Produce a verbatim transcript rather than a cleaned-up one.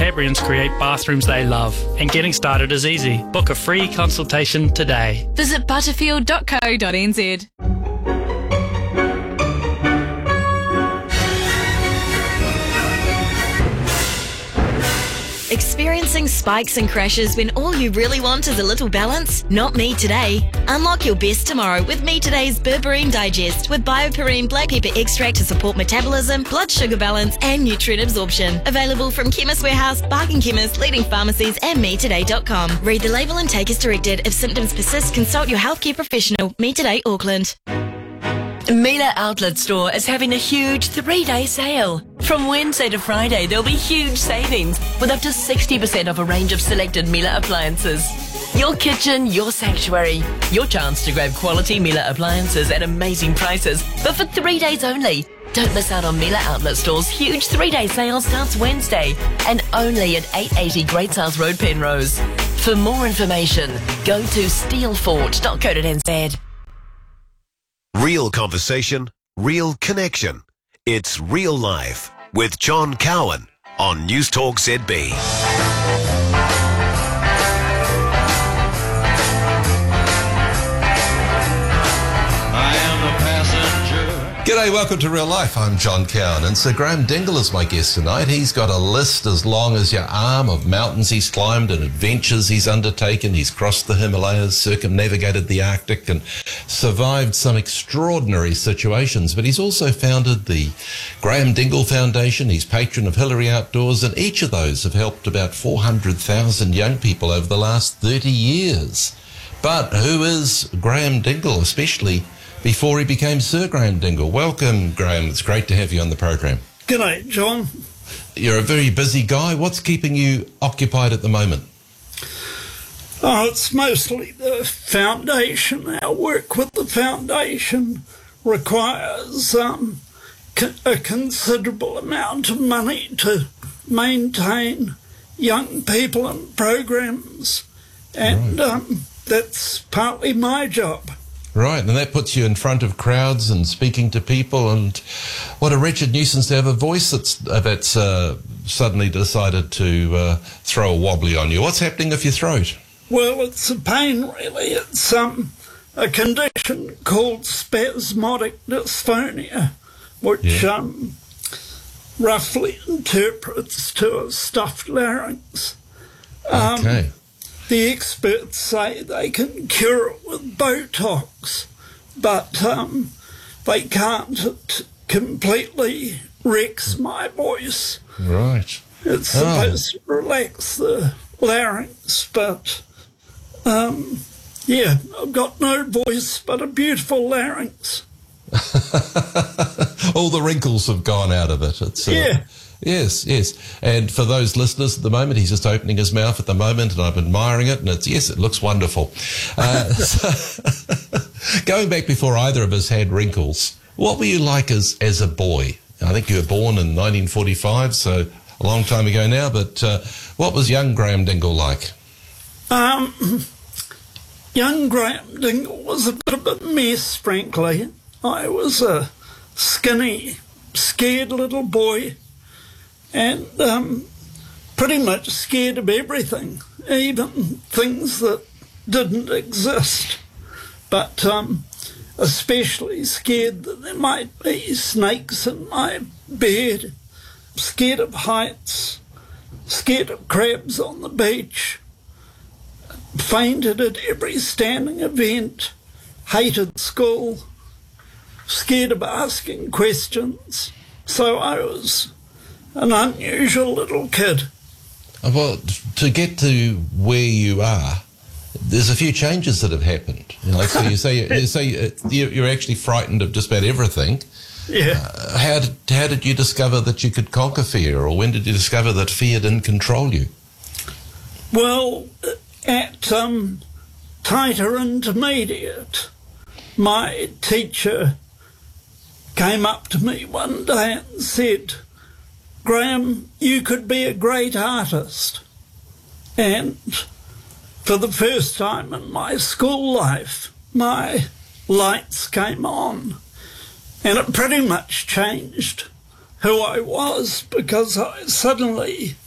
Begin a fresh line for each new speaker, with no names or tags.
Cantabrians create bathrooms they love, and getting started is easy. Book a free consultation today.
Visit butterfield dot co dot n z.
Experiencing spikes and crashes when all you really want is a little balance? Not me today. Unlock your best tomorrow with Me Today's Berberine Digest with Bioperine black pepper extract to support metabolism, blood sugar balance and nutrient absorption. Available from Chemist Warehouse, Bargain Chemist, leading pharmacies and me today dot com. Read the label and take as directed. If symptoms persist, consult your healthcare professional. Me Today Auckland.
Mila Outlet Store is having a huge three-day sale. From Wednesday to Friday, there'll be huge savings with up to sixty percent off a range of selected Mila appliances. Your kitchen, your sanctuary. Your chance to grab quality Mila appliances at amazing prices, but for three days only. Don't miss out on Mila Outlet Store's huge three-day sale starts Wednesday and only at eight eighty Great South Road, Penrose. For more information, go to steelfort dot co dot n z.
Real conversation, real connection. It's Real Life with John Cowan on News Talk Z B.
G'day, welcome to Real Life. I'm John Cowan, and Sir Graham Dingle is my guest tonight. He's got a list as long as your arm of mountains he's climbed and adventures he's undertaken. He's crossed the Himalayas, circumnavigated the Arctic and survived some extraordinary situations. But he's also founded the Graham Dingle Foundation. He's patron of Hillary Outdoors, and each of those have helped about four hundred thousand young people over the last thirty years. But who is Graham Dingle, especially before he became Sir Graham Dingle? Welcome, Graham. It's great to have you on the program.
G'day, John.
You're a very busy guy. What's keeping you occupied at the moment?
Oh, it's mostly the foundation. Our work with the foundation requires um, co- a considerable amount of money to maintain young people and programs, and right. um, that's partly my job.
Right, and that puts you in front of crowds and speaking to people, and what a wretched nuisance to have a voice that's, uh, that's uh, suddenly decided to uh, throw a wobbly on you. What's happening with your throat?
Well, it's a pain, really. It's um, a condition called spasmodic dysphonia, which yeah. um, roughly interprets to a stuffed larynx. Um,
okay.
The experts say they can cure it with Botox, but um, they can't. It completely wrecks my voice.
Right.
It's supposed oh. to relax the larynx, but um, yeah, I've got no voice but a beautiful larynx.
All the wrinkles have gone out of it. It's, uh,
yeah.
Yes, yes. And for those listeners at the moment, he's just opening his mouth at the moment, and I'm admiring it, and it's, yes, it looks wonderful. Uh, so, going back before either of us had wrinkles, what were you like as, as a boy? I think you were born in nineteen forty-five, so a long time ago now, but uh, what was young Graham Dingle like?
Um, young Graham Dingle was a bit of a mess, frankly. I was a skinny, scared little boy, and um, pretty much scared of everything, even things that didn't exist, but um, especially scared that there might be snakes in my bed, scared of heights, scared of crabs on the beach, fainted at every standing event, hated school, scared of asking questions. So I was an unusual little kid.
Well, to get to where you are, there's a few changes that have happened. You know, like, so you say, you say you're actually frightened of just about everything.
Yeah.
Uh, how did how did you discover that you could conquer fear, or when did you discover that fear didn't control you?
Well, at um, Taita Intermediate, my teacher came up to me one day and said, "Graham, you could be a great artist." And for the first time in my school life, my lights came on, and it pretty much changed who I was, because I suddenly